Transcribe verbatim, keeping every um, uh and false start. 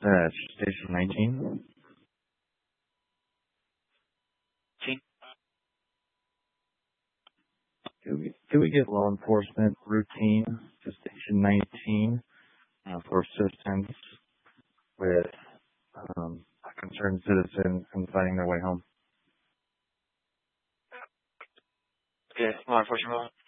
Uh, Station nineteen. Gene? Do we, do we get law enforcement routine to Station nineteen uh, for assistance with um, a concerned citizen and finding their way home? Okay, law enforcement.